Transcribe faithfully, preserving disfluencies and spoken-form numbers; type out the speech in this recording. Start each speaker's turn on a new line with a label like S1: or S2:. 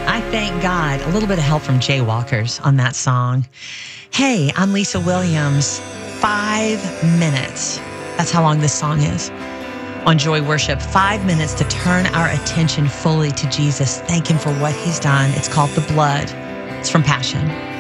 S1: I thank God. A little bit of help from Jay Walkers on that song. Hey, I'm Lisa Williams. Five minutes. That's how long this song is. On Joy Worship, five minutes to turn our attention fully to Jesus. Thank him for what he's done. It's called The Blood. It's from Passion.